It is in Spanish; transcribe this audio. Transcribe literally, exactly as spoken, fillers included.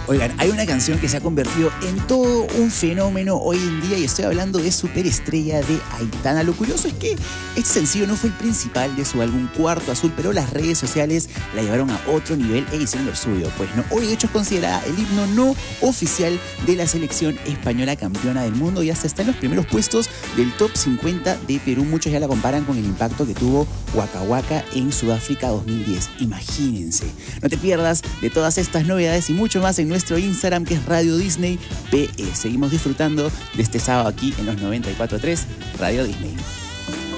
Oigan, hay una canción que se ha convertido en todo un fenómeno hoy en día y estoy hablando de Superestrella de Aitana. Lo curioso es que este sencillo no fue el principal de su álbum Cuarto Azul, pero las redes sociales la llevaron a otro nivel e hicieron lo suyo. Pues no, hoy de hecho es considerada el himno no oficial de la selección española campeona del mundo y hasta está en los primeros puestos del top cincuenta de Perú. Muchos ya la comparan con el impacto que tuvo Waka Waka en Sudáfrica dos mil diez. Imagínense. No te pierdas de todas estas novedades y mucho más en nuestro Instagram, que es Radio Disney P E. Seguimos disfrutando de este sábado aquí en los noventa y cuatro punto tres Radio Disney.